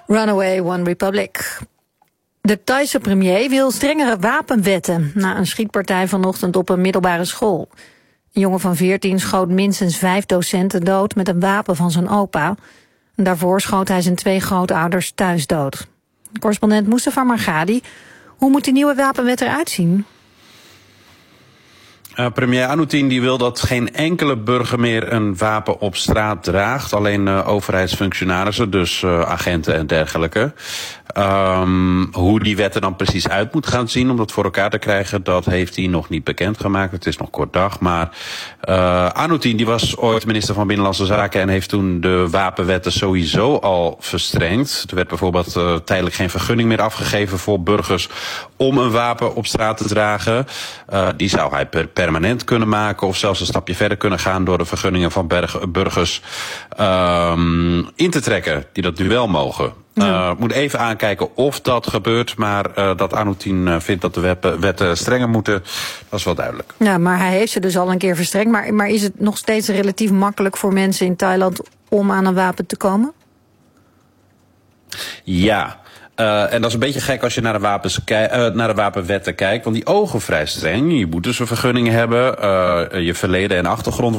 Runaway One Republic. De Thaise premier wil strengere wapenwetten na een schietpartij vanochtend op een middelbare school. Een jongen van 14 schoot minstens 5 docenten dood met een wapen van zijn opa. Daarvoor schoot hij zijn 2 grootouders thuis dood. Correspondent Mustafa Margadi, hoe moet die nieuwe wapenwet eruit zien? Premier Anutin die wil dat geen enkele burger meer een wapen op straat draagt. Alleen overheidsfunctionarissen, dus agenten en dergelijke. Hoe die wet er dan precies uit moet gaan zien om dat voor elkaar te krijgen, dat heeft hij nog niet bekendgemaakt. Het is nog kort dag, maar Anutin die was ooit minister van Binnenlandse Zaken en heeft toen de wapenwetten sowieso al verstrengd. Er werd bijvoorbeeld tijdelijk geen vergunning meer afgegeven voor burgers om een wapen op straat te dragen. Die zou hij permanent kunnen maken of zelfs een stapje verder kunnen gaan door de vergunningen van burgers in te trekken die dat nu wel mogen. Moet even aankijken of dat gebeurt, maar dat Anutin vindt dat de wetten strenger moeten, dat is wel duidelijk. Ja, maar hij heeft ze dus al een keer verstrengd. Maar is het nog steeds relatief makkelijk voor mensen in Thailand om aan een wapen te komen? Ja. En dat is een beetje gek als je naar de wapenwetten kijkt, want die ogen vrij streng. Je moet dus een vergunning hebben, je verleden en achtergrond